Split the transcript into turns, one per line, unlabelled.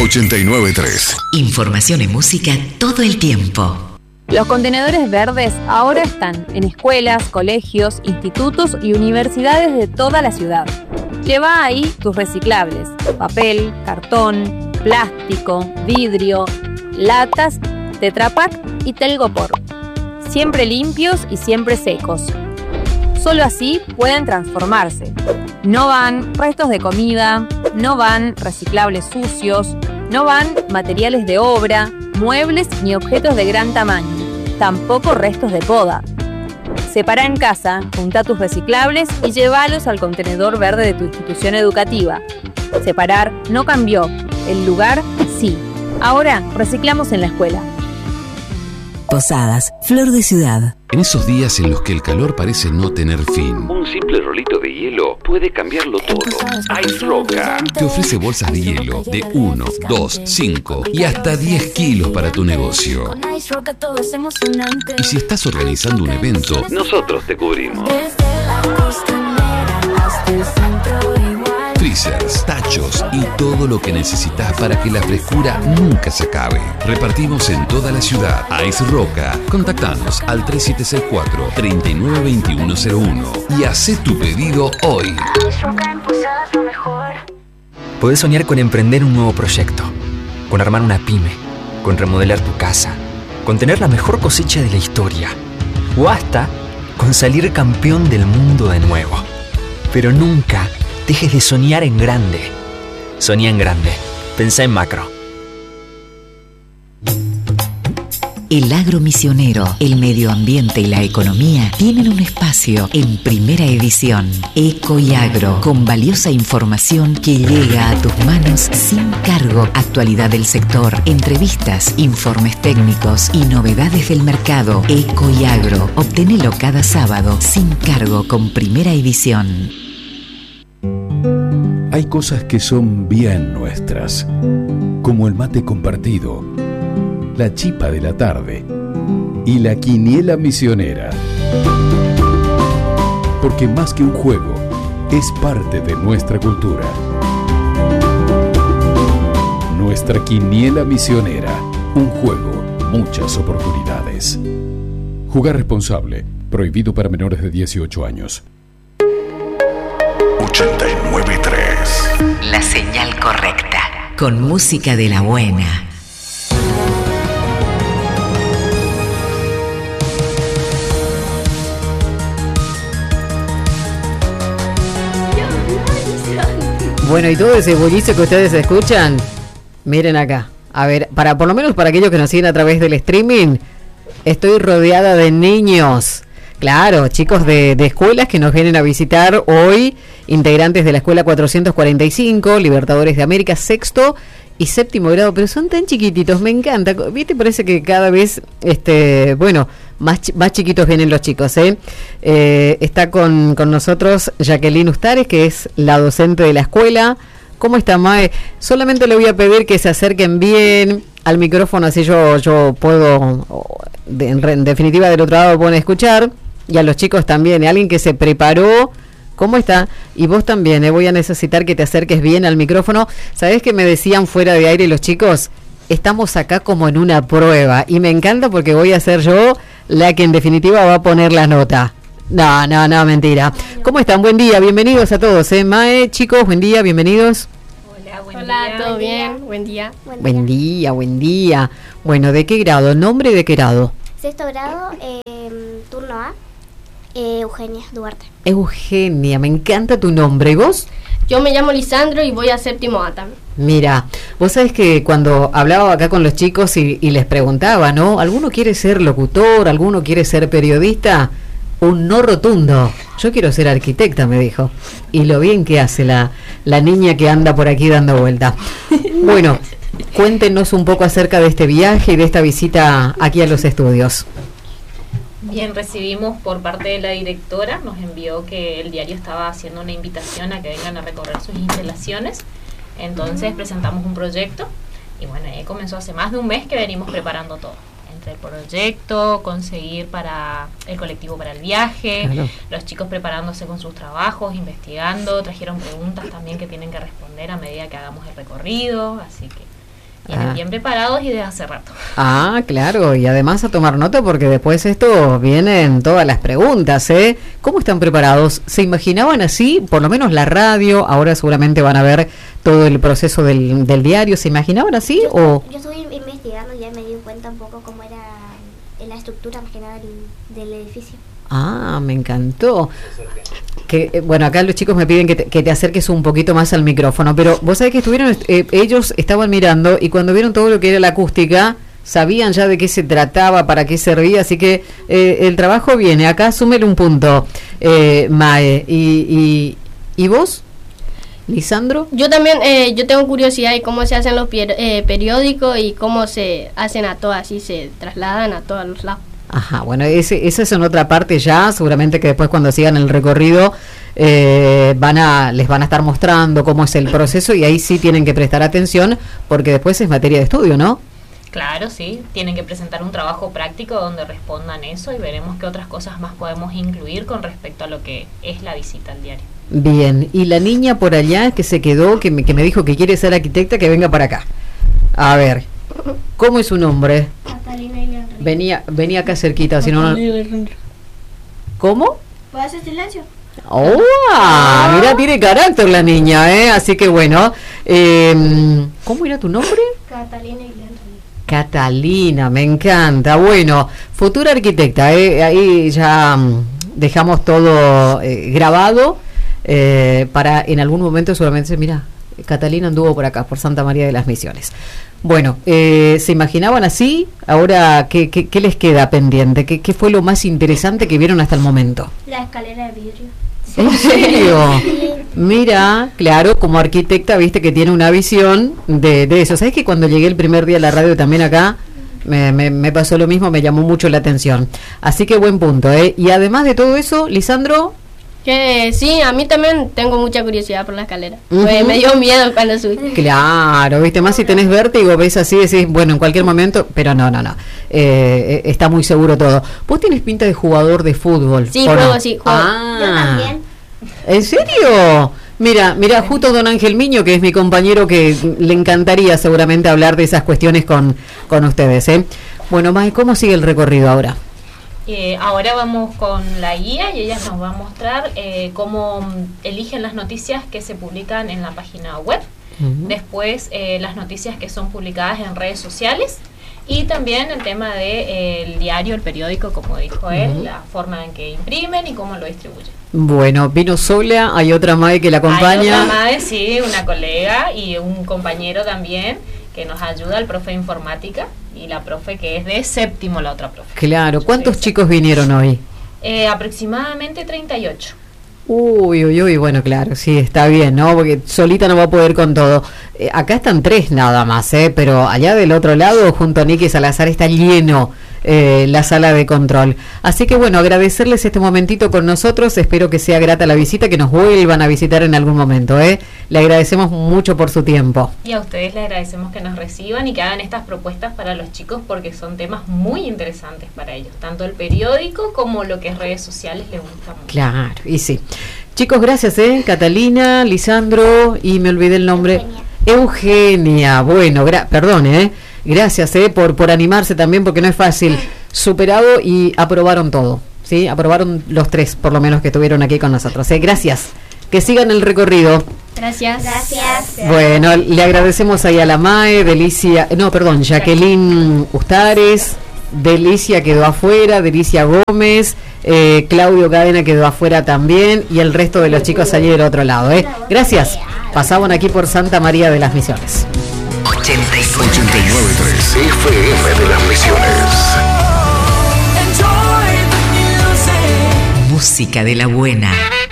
89.3.
Información y música todo el tiempo.
Los contenedores verdes ahora están en escuelas, colegios, institutos y universidades de toda la ciudad. Lleva ahí tus reciclables: papel, cartón, plástico, vidrio, latas, Tetra Pak y Telgopor. Siempre limpios y siempre secos. Solo así pueden transformarse. No van restos de comida, no van reciclables sucios, no van materiales de obra, muebles ni objetos de gran tamaño, tampoco restos de poda. Separa en casa, junta tus reciclables y llévalos al contenedor verde de tu institución educativa. Separar no cambió, el lugar sí. Ahora reciclamos en la escuela.
Posadas, Flor de Ciudad.
En esos días en los que el calor parece no tener fin, un simple rolito de hielo puede cambiarlo todo. Ice Roca te ofrece bolsas de hielo de 1, 2, 5 y hasta 10 kilos para tu negocio. Y si estás organizando un evento, nosotros te cubrimos. Freezers, tachos y todo lo que necesitas para que la frescura nunca se acabe. Repartimos en toda la ciudad. Ice Roca. Contactanos al 3764-392101 y hacé tu pedido hoy.
Podés soñar con emprender un nuevo proyecto, con armar una pyme, con remodelar tu casa, con tener la mejor cosecha de la historia o hasta con salir campeón del mundo de nuevo. Pero nunca dejes de soñar en grande. Soñá en grande. Pensá en macro.
El agro misionero, el medio ambiente y la economía tienen un espacio en Primera Edición. Eco y Agro, con valiosa información que llega a tus manos sin cargo. Actualidad del sector, entrevistas, informes técnicos y novedades del mercado. Eco y Agro, obtenelo cada sábado sin cargo con Primera Edición.
Hay cosas que son bien nuestras, como el mate compartido, la chipa de la tarde y la quiniela misionera. Porque más que un juego, es parte de nuestra cultura. Nuestra quiniela misionera, un juego, muchas oportunidades. Jugar responsable, prohibido para menores de 18 años. 89.3.
La señal correcta, con música de la buena.
Bueno, y todo ese bullicio que ustedes escuchan, miren acá. A ver, por lo menos para aquellos que nos siguen a través del streaming, estoy rodeada de niños. Claro, chicos de escuelas que nos vienen a visitar hoy, integrantes de la escuela 445, Libertadores de América, sexto y séptimo grado, pero son tan chiquititos, me encanta. ¿Viste? Parece que cada vez, más chiquitos vienen los chicos, ¿eh? Está con nosotros Jacqueline Ustares, que es la docente de la escuela. ¿Cómo está, Mae? Solamente le voy a pedir que se acerquen bien al micrófono, así yo puedo, en definitiva, del otro lado pueden escuchar. Y a los chicos también, alguien que se preparó. ¿Cómo está? Y vos también, voy a necesitar que te acerques bien al micrófono. ¿Sabés qué me decían fuera de aire los chicos? Estamos acá como en una prueba. Y me encanta porque voy a ser yo la que en definitiva va a poner la nota. No, mentira. ¿Cómo están? Buen día, bienvenidos a todos, Mae, chicos, buen día, bienvenidos.
Hola, ¿todo bien? Buen día.
Buen día. Bueno, ¿de qué grado? ¿Nombre y de qué grado?
Sexto grado, turno A. Eugenia Duarte.
Eugenia, me encanta tu nombre. ¿Y vos?
Yo me llamo Lisandro y voy a séptimo A también.
Mira, vos sabés que cuando hablaba acá con los chicos y les preguntaba, ¿no? ¿Alguno quiere ser locutor? ¿Alguno quiere ser periodista? Un no rotundo. Yo quiero ser arquitecta, me dijo. Y lo bien que hace la niña que anda por aquí dando vuelta. Bueno, cuéntenos un poco acerca de este viaje y de esta visita aquí a los estudios.
Bien, recibimos por parte de la directora, nos envió que el diario estaba haciendo una invitación a que vengan a recorrer sus instalaciones. Entonces presentamos un proyecto y bueno, comenzó hace más de un mes que venimos preparando todo. Entre el proyecto, conseguir para el colectivo para el viaje, claro. Los chicos preparándose con sus trabajos, investigando, trajeron preguntas también que tienen que responder a medida que hagamos el recorrido, así que Vienen bien preparados y desde hace rato.
Ah, claro, y además a tomar nota porque después esto vienen todas las preguntas, ¿eh? ¿Cómo están preparados? ¿Se imaginaban así? Por lo menos la radio, ahora seguramente van a ver todo el proceso del diario. ¿Se imaginaban así
Yo estuve investigando y ya me di cuenta un poco cómo era la estructura más que nada del edificio.
Ah, me encantó. Que bueno, acá los chicos me piden que te acerques un poquito más al micrófono, pero vos sabés que estuvieron, ellos estaban mirando y cuando vieron todo lo que era la acústica, sabían ya de qué se trataba, para qué servía, así que el trabajo viene. Acá súmele un punto, Mae. ¿Y vos, Lisandro?
Yo también, yo tengo curiosidad de cómo se hacen los periódicos y cómo se hacen a todas, así se trasladan a todos los lados.
Ajá, bueno, esa es en otra parte ya, seguramente que después cuando sigan el recorrido les van a estar mostrando cómo es el proceso y ahí sí tienen que prestar atención porque después es materia de estudio, ¿no?
Claro, sí, tienen que presentar un trabajo práctico donde respondan eso y veremos qué otras cosas más podemos incluir con respecto a lo que es la visita al diario. Bien,
y la niña por allá que se quedó, que me dijo que quiere ser arquitecta, que venga para acá. A ver, ¿cómo es su nombre?
Catalina y Leandro.
Venía acá cerquita, si no... ¿Cómo?
¿Puedo hacer silencio?
¡Oh! Mira, tiene carácter la niña, ¿eh? Así que bueno, ¿cómo era tu nombre?
Catalina y Leandro.
Catalina, me encanta. Bueno, futura arquitecta, ahí ya dejamos todo grabado para en algún momento seguramente, mira, Catalina anduvo por acá, por Santa María de las Misiones. Bueno, ¿se imaginaban así? Ahora, ¿qué les queda pendiente? ¿Qué fue lo más interesante que vieron hasta el momento?
La escalera de vidrio.
¿En serio? Mira, claro, como arquitecta, viste que tiene una visión de eso. ¿Sabes que cuando llegué el primer día a la radio también acá, me pasó lo mismo, me llamó mucho la atención? Así que buen punto, ¿eh? Y además de todo eso, Lisandro...
Que sí, a mí también tengo mucha curiosidad por la escalera. Me dio miedo cuando subí.
Claro, viste, más si tenés vértigo, ves así, decís, bueno, en cualquier momento, pero no. Está muy seguro todo. ¿Vos tenés pinta de jugador de fútbol?
Sí, juego,
no?
sí, juego.
Yo también. ¿En serio? Mira, justo don Ángel Miño, que es mi compañero, que le encantaría seguramente hablar de esas cuestiones con ustedes, ¿eh? Bueno, Mai, ¿cómo sigue el recorrido ahora?
Ahora vamos con la guía y ella nos va a mostrar cómo eligen las noticias que se publican en la página web, después las noticias que son publicadas en redes sociales y también el tema del diario, el periódico, como dijo él, la forma en que imprimen y cómo lo distribuyen.
Bueno, vino sola, hay otra Mae que la acompaña.
Hay otra Mae, sí, una colega y un compañero también que nos ayuda, el profe de informática y la profe que es de séptimo, la otra profe.
Claro, ¿cuántos chicos vinieron hoy?
Aproximadamente 38.
Uy, bueno, claro, sí, está bien, ¿no? Porque solita no va a poder con todo. Acá están 3 nada más, pero allá del otro lado, junto a Nicky Salazar, está lleno la sala de control. Así que bueno, agradecerles este momentito con nosotros, espero que sea grata la visita, que nos vuelvan a visitar en algún momento, Le agradecemos mucho por su tiempo.
Y a ustedes les agradecemos que nos reciban y que hagan estas propuestas para los chicos porque son temas muy interesantes para ellos, tanto el periódico como lo que es redes sociales les gusta mucho.
Claro, y sí. Chicos, gracias, Catalina, Lisandro, y me olvidé el nombre. Eugenia. Bueno, perdón, gracias por animarse también porque no es fácil. Superado y aprobaron todo, ¿sí? Aprobaron los 3 por lo menos que estuvieron aquí con nosotros. Gracias. Que sigan el recorrido.
Gracias.
Bueno, le agradecemos ahí a la Mae, Jacqueline Ustares, Delicia quedó afuera, Delicia Gómez, Claudio Cadena quedó afuera también y el resto de los chicos allí del otro lado. Gracias. Pasaban aquí por Santa María de las Misiones.
89.3 FM de las Misiones.
Música de la buena.